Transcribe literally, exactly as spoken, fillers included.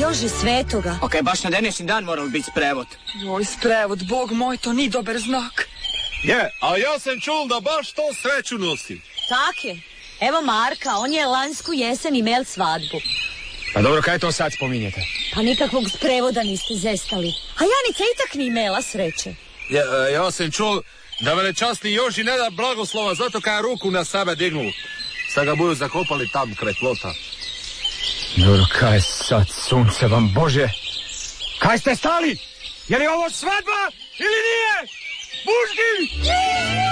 Bože svetoga. Ok, baš na današnji dan moralo biti sprevod. Joj, sprevod, Bog moj, to ni dobar znak. Je, a ja sam čul da baš to sreću nosi. Tak je. Evo Marka, on je lansku jesen imel svadbu. Pa dobro, kaj to sad spominjete? Pa nikakvog sprevoda niste zestali. A Janica itak ni imela sreće. Ja, ja sam čul da velečasni Joži ne da blagoslova zato kaj je ruku na sebe dignu. Sad ga budu zakopali tam kraj plota. Dobro, kaj sad, sunce vam Bože? Kaj ste stali? Je li ovo svadba ili nije? Muški!